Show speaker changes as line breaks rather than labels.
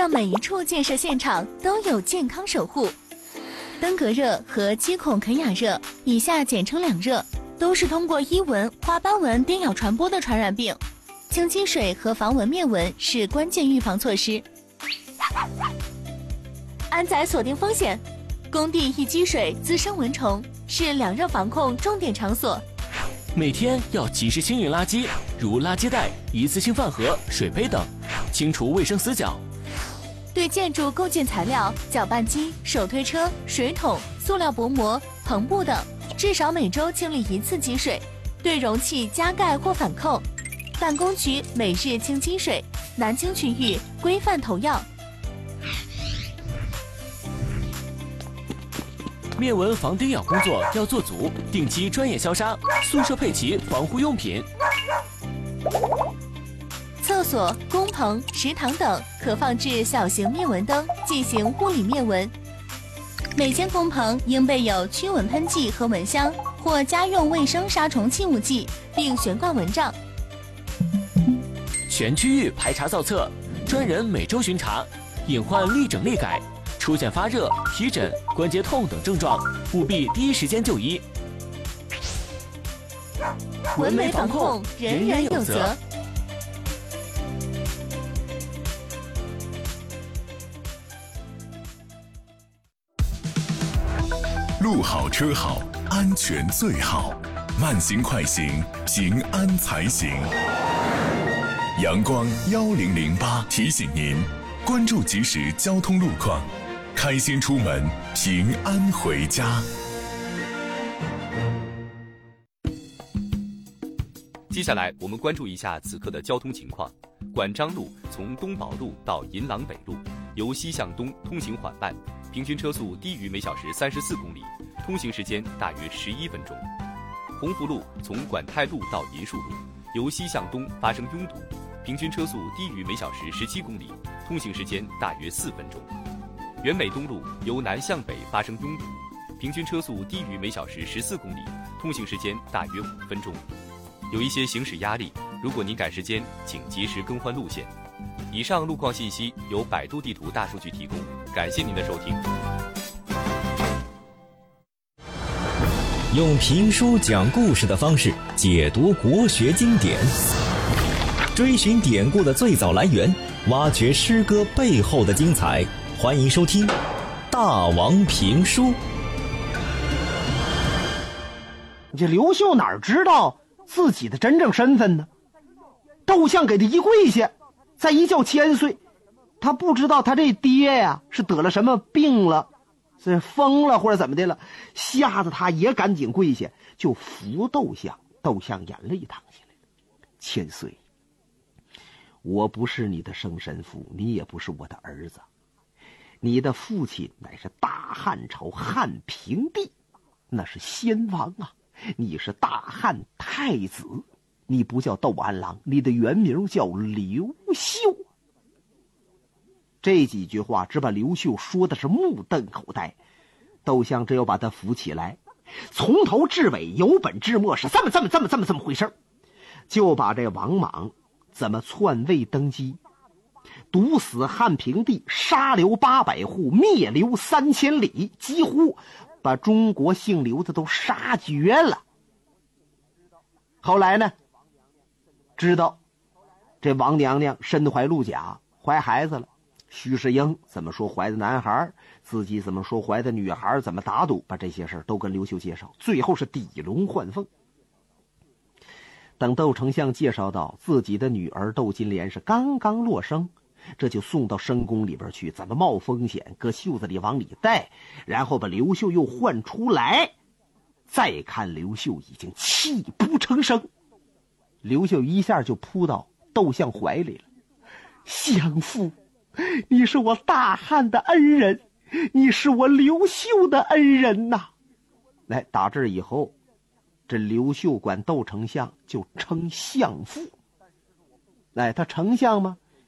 让每一处建设现场都有健康守护。登革热和基孔肯雅热（以下简称两热）都是通过伊蚊、花斑蚊叮咬传播的传染病。清积水和防蚊灭蚊是关键预防措施。安宰锁定风险，工地易积水滋生蚊虫，是两热防控重点场所。
每天要及时清运垃圾，如垃圾袋、一次性饭盒、水杯等，清除卫生死角。
对建筑构件材料、搅拌机、手推车、水桶、塑料薄膜、篷布等，至少每周清理一次积水。对容器加盖或反扣。办公区每日清积水，南京区域规范投药。
灭蚊防叮咬工作要做足，定期专业消杀，宿舍配齐防护用品。
厕所、工棚、食堂等可放置小型灭蚊灯，进行物理灭蚊。每间工棚应备有驱蚊喷剂和蚊香，或家用卫生杀虫气雾剂，并悬挂蚊帐。
全区域排查造册，专人每周巡查，隐患立整立改。出现发热、皮疹、关节痛等症状，务必第一时间就医。
蚊媒防控，人人有责。
路好车好，安全最好。慢行快行，平安才行。阳光1008提醒您，关注即时交通路况，开心出门，平安回家。
接下来我们关注一下此刻的交通情况。管章路从东宝路到银廊北路，由西向东通行缓慢，平均车速低于每小时34公里，通行时间大约11分钟。鸿福路从管泰路到银树路，由西向东发生拥堵，平均车速低于每小时17公里，通行时间大约4分钟。原美东路由南向北发生拥堵，平均车速低于每小时14公里，通行时间大约5分钟。有一些行驶压力，如果您赶时间，请及时更换路线。以上路况信息由百度地图大数据提供，感谢您的收听。
用评书讲故事的方式解读国学经典，追寻典故的最早来源，挖掘诗歌背后的精彩。欢迎收听《大王评书》。
这刘秀哪知道自己的真正身份呢？窦相给他一跪下，再一叫千岁，他不知道他这爹呀是得了什么病了，是疯了或者怎么的了，吓得他也赶紧跪下就扶窦相。窦相眼泪淌下来，千岁，我不是你的生身父，你也不是我的儿子，你的父亲乃是大汉朝汉平帝，那是先王啊，你是大汉太子，你不叫窦安郎，你的原名叫刘秀。这几句话只把刘秀说的是目瞪口呆。窦相只有把他扶起来，从头至尾由本至末是这么回事，就把这王莽怎么篡位登基，毒死汉平帝，杀刘800户，灭刘3000里，几乎把中国姓刘的都杀绝了。后来呢，知道这王娘娘身怀陆甲，怀孩子了，徐世英怎么说怀的男孩，自己怎么说怀的女孩，怎么打赌，把这些事都跟刘秀介绍，最后是抵龙换凤。等窦丞相介绍到自己的女儿窦金莲是刚刚落生，这就送到深宫里边去，怎么冒风险，搁袖子里往里带，然后把刘秀又换出来。再看刘秀已经泣不成声，刘秀一下就扑到窦相怀里了。相父，你是我大汉的恩人，你是我刘秀的恩人呐。来，打这以后，这刘秀管窦丞相就称相父。哎，他丞相吗？